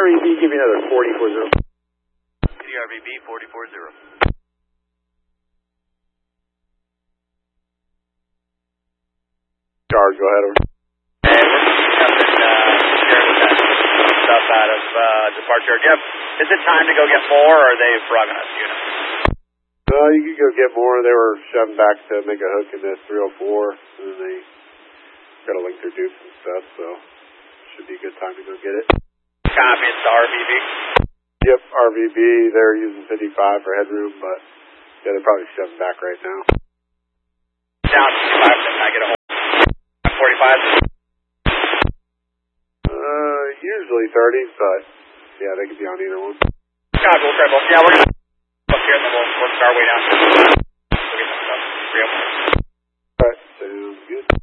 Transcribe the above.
RVB, give me another 4040. CRVB 4040. Charge, go ahead. And we're picking up and sharing that stuff out of departure. Jeff, is it time to go get more, or are they frogging us, you know? You could go get more. They were shoving back to make a hook in this 304, and then they got to link their dupes and stuff, so should be a good time to go get it. Copy, it's the RVB. Yep, RVB. They're using 55 for headroom, but yeah, they're probably shoving back right now. Down 55, can I get a hold? 45? Usually 30s, but yeah, they could be on either one. Copy, we'll try both. Yeah, we're going to up here and then we'll work our way down. We'll get some stuff. Alright, sounds good.